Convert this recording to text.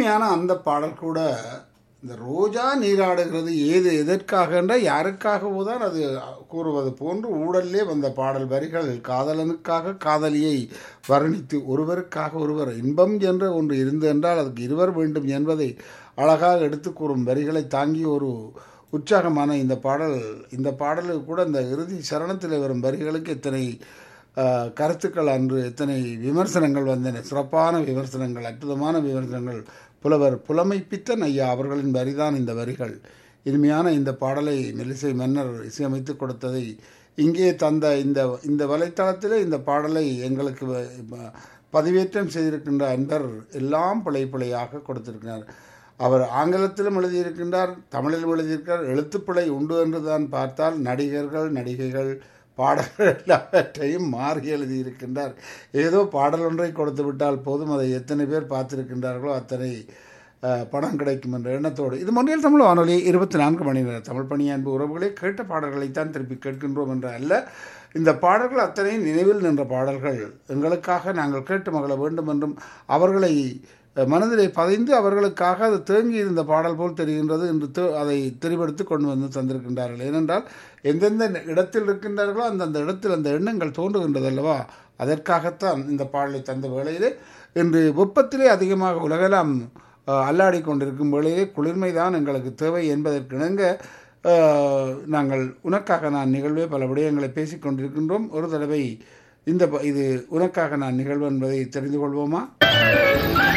இனிமையான அந்த பாடல் கூட இந்த ரோஜா நீராடுகிறது ஏது எதற்காக என்ற யாருக்காகவோ தான் அது கூறுவது போன்று ஊடல்லே வந்த பாடல் வரிகள் காதலனுக்காக காதலியை வர்ணித்து ஒருவருக்காக ஒருவர் இன்பம் என்ற ஒன்று இருந்து என்றால் அதுக்கு இருவர் வேண்டும் என்பதை அழகாக எடுத்து கூறும் வரிகளை தாங்கி ஒரு உற்சாகமான இந்த பாடலுக்கு கூட இந்த இறுதி சரணத்தில் வரும் வரிகளுக்கு எத்தனை கருத்துக்கள் அன்று எத்தனை விமர்சனங்கள் வந்தன, சிறப்பான விமர்சனங்கள், அற்புதமான விமர்சனங்கள். புலவர் புலமைப்பித்தன் ஐயா அவர்களின் வரிதான் இந்த வரிகள். இனிமையான இந்த பாடலை மெல்லிசை மன்னர் இசையமைத்து கொடுத்ததை இங்கே தந்த இந்த வலைத்தளத்திலே இந்த பாடலை எங்களுக்கு பதிவேற்றம் செய்திருக்கின்ற அன்பர் எல்லாம் பிழையாக கொடுத்திருக்கிறார். அவர் ஆங்கிலத்திலும் எழுதியிருக்கின்றார், தமிழிலும் எழுதியிருக்கிறார். எழுத்துப்பிழை உண்டு என்று தான் பார்த்தால் நடிகர்கள் நடிகைகள் பாடல்கள் எல்லாவற்றையும் மாறி எழுதியிருக்கின்றார். ஏதோ பாடல் ஒன்றை கொடுத்து விட்டால் போதும், அதை எத்தனை பேர் பார்த்திருக்கின்றார்களோ அத்தனை பணம் கிடைக்கும் என்ற எண்ணத்தோடு இது மொழியில் தமிழ் வானொலி 24 மணி நேரம் தமிழ் பணி அன்பு உறவுகளை கேட்ட பாடல்களைத்தான் திருப்பி கேட்கின்றோம் என்ற அல்ல. இந்த பாடல்கள் அத்தனை நினைவில் நின்ற பாடல்கள், எங்களுக்காக நாங்கள் கேட்டு மகிழ வேண்டும் என்றும் அவர்களை மனதிலே பதிந்து அவர்களுக்காக அது தேங்கி இருந்த பாடல் போல் தெரிகின்றது என்று அதை தெரிவெடுத்து கொண்டு வந்து தந்திருக்கின்றார்கள். ஏனென்றால் எந்தெந்த இடத்தில் இருக்கின்றார்களோ அந்தந்த இடத்தில் அந்த எண்ணங்கள் தோன்றுகின்றது அல்லவா, அதற்காகத்தான் இந்த பாடலை தந்த வேளையிலே இன்று வெப்பத்திலே அதிகமாக உலகெல்லாம் அல்லாடி கொண்டிருக்கும் வேளையிலே குளிர்மைதான் எங்களுக்கு தேவை என்பதற்கிணங்க நாங்கள் உனக்காக நான் நிகழ்வே பல விடயங்களை பேசிக்கொண்டிருக்கின்றோம். ஒரு தடவை இது உனக்காக நான் நிகழ்வு என்பதை தெரிந்து கொள்வோமா?